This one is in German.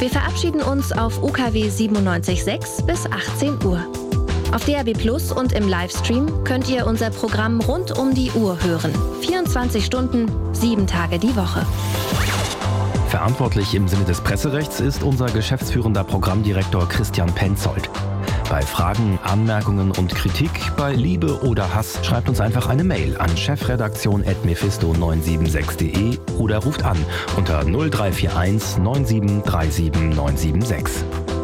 Wir verabschieden uns auf UKW 97.6 bis 18 Uhr. Auf DRB Plus und im Livestream könnt ihr unser Programm rund um die Uhr hören. 24 Stunden, 7 Tage die Woche. Verantwortlich im Sinne des Presserechts ist unser geschäftsführender Programmdirektor Christian Penzold. Bei Fragen, Anmerkungen und Kritik, bei Liebe oder Hass schreibt uns einfach eine Mail an chefredaktion@mephisto976.de oder ruft an unter 0341 97 37 976.